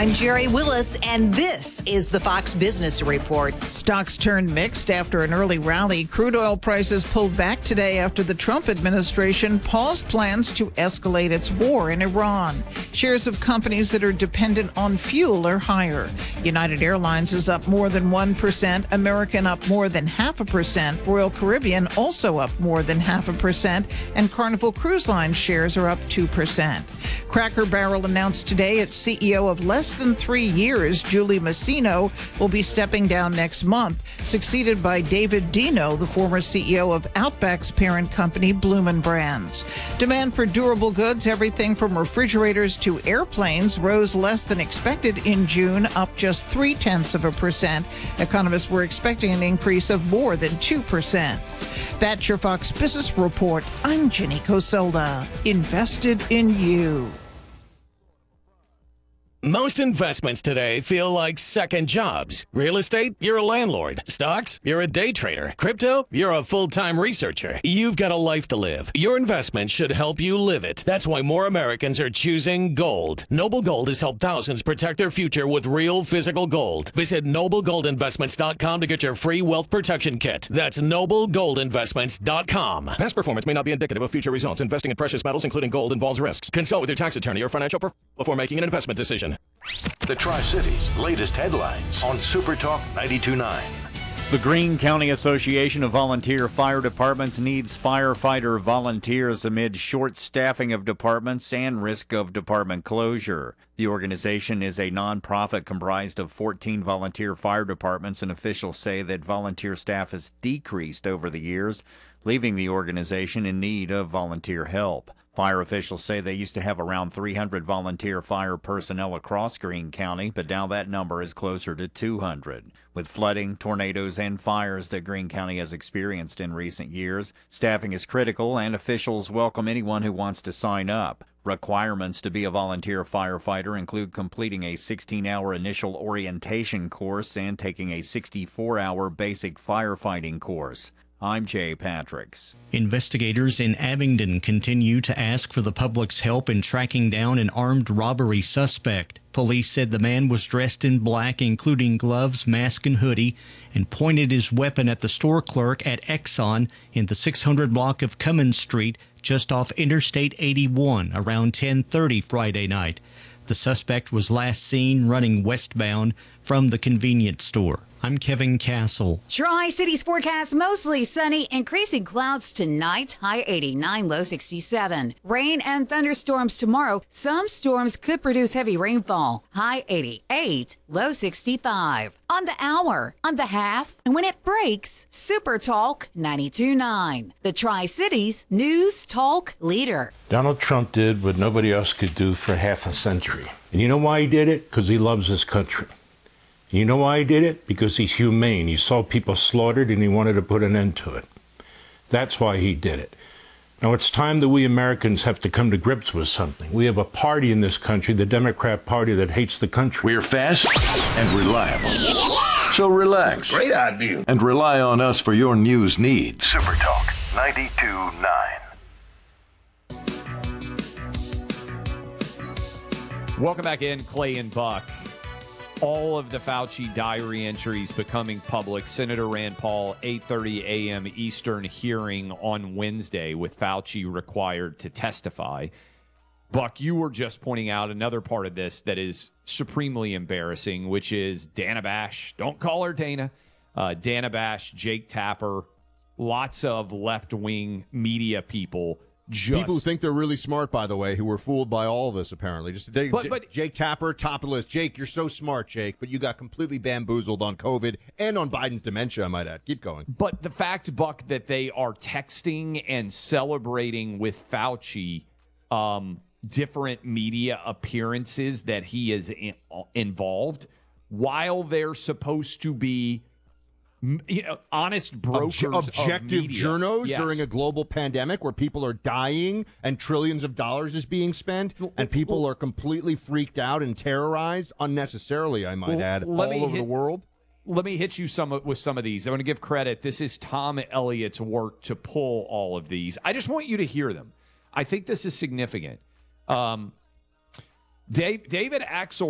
I'm Jerry Willis, and this is the Fox Business Report. Stocks turned mixed after an early rally. Crude oil prices pulled back today after the Trump administration paused plans to escalate its war in Iran. Shares of companies that are dependent on fuel are higher. United Airlines is up more than 1%, American up more than 0.5%, Royal Caribbean also up more than 0.5%, and Carnival Cruise Line shares are up 2%. Cracker Barrel announced today its CEO of less than 3 years, Julie Masino, will be stepping down next month, succeeded by David Deno, the former CEO of Outback's parent company, Bloomin' Brands. Demand for durable goods, everything from refrigerators to airplanes, rose less than expected in June, up just 0.3%. Economists were expecting an increase of more than 2%. That's your Fox Business Report. I'm Jenny Coselda. Invested in you. Most investments today feel like second jobs. Real estate, you're a landlord. Stocks, you're a day trader. Crypto, you're a full-time researcher. You've got a life to live. Your investment should help you live it. That's why more Americans are choosing gold. Noble Gold has helped thousands protect their future with real physical gold. Visit NobleGoldInvestments.com to get your free wealth protection kit. That's NobleGoldInvestments.com. Past performance may not be indicative of future results. Investing in precious metals, including gold, involves risks. Consult with your tax attorney or financial professional before making an investment decision. The Tri-Cities' latest headlines on Super Talk 92.9. The Greene County Association of Volunteer Fire Departments needs firefighter volunteers amid short staffing of departments and risk of department closure. The organization is a nonprofit comprised of 14 volunteer fire departments, and officials say that volunteer staff has decreased over the years, leaving the organization in need of volunteer help. Fire officials say they used to have around 300 volunteer fire personnel across Greene County, but now that number is closer to 200. With flooding, tornadoes, and fires that Greene County has experienced in recent years, staffing is critical, and officials welcome anyone who wants to sign up. Requirements to be a volunteer firefighter include completing a 16-hour initial orientation course and taking a 64-hour basic firefighting course. I'm Jay Patricks. Investigators in Abingdon continue to ask for the public's help in tracking down an armed robbery suspect. Police said the man was dressed in black, including gloves, mask, and hoodie, and pointed his weapon at the store clerk at Exxon in the 600 block of Cummins Street, just off Interstate 81, around 10:30 Friday night. The suspect was last seen running westbound from the convenience store. I'm Kevin Castle. Tri-Cities forecast mostly sunny, increasing clouds tonight, high 89, low 67. Rain and thunderstorms tomorrow. Some storms could produce heavy rainfall, high 88, low 65. On the hour, on the half, and when it breaks, Super Talk 92.9. The Tri-Cities News Talk leader. Donald Trump did what nobody else could do for half a century. And you know why he did it? Because he loves his country. You know why he did it? Because he's humane. He saw people slaughtered and he wanted to put an end to it. That's why he did it. Now it's time that we Americans have to come to grips with something. We have a party in this country, the Democrat Party, that hates the country. We're fast and reliable. So relax. Great idea. And rely on us for your news needs. Super Talk 92.9. Welcome back in, Clay and Buck. All of the Fauci diary entries becoming public. Senator Rand Paul, 8:30 a.m. Eastern hearing on Wednesday with Fauci required to testify. Buck, you were just pointing out another part of this that is supremely embarrassing, which is Dana Bash. Don't call her Dana. Dana Bash, Jake Tapper, lots of left-wing media people. People who think they're really smart, by the way, who were fooled by all of this, apparently. But Jake Tapper, top of the list. Jake, you're so smart, Jake, but you got completely bamboozled on COVID and on Biden's dementia, I might add. Keep going. But the fact, Buck, that they are texting and celebrating with Fauci different media appearances that he is involved while they're supposed to be honest brokers objective journos during a global pandemic where people are dying and trillions of dollars is being spent and people are completely freaked out and terrorized unnecessarily, I might add, all over the world. Let me hit you with some of these. I want to give credit. This is Tom Elliott's work to pull all of these. I just want you to hear them. I think this is significant. David Axel